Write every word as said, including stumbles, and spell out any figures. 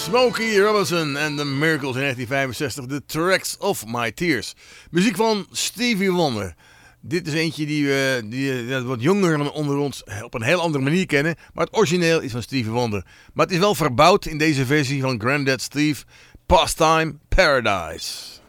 Smokey Robinson en The Miracles in negentien vijfenzestig. The Tracks of My Tears. Muziek van Stevie Wonder. Dit is eentje die we die, die wat jongeren onder ons op een heel andere manier kennen. Maar het origineel is van Stevie Wonder. Maar het is wel verbouwd in deze versie van Grandad Steve. Pastime Paradise.